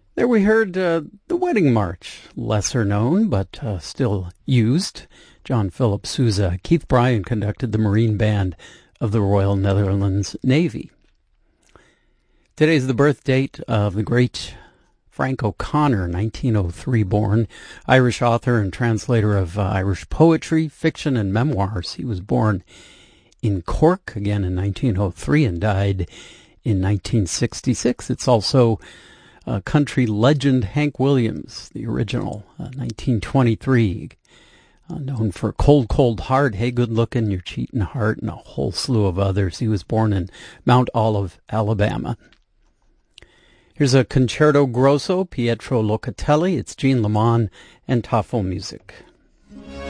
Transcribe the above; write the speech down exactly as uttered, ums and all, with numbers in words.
There we heard uh, the Wedding March, lesser known but uh, still used. John Philip Sousa. Keith Bryan conducted the Marine Band of the Royal Netherlands Navy. Today's the birth date of the great Frank O'Connor, nineteen oh three born, Irish author and translator of uh, Irish poetry, fiction, and memoirs. He was born in Cork, again in nineteen oh three, and died in nineteen sixty-six. It's also uh, country legend Hank Williams, the original, uh, nineteen twenty-three, uh, known for Cold, Cold Heart, Hey Good Lookin', Your Cheatin' Heart, and a whole slew of others. He was born in Mount Olive, Alabama. Here's a Concerto Grosso, Pietro Locatelli. It's Jean Lemon and Tafo Music.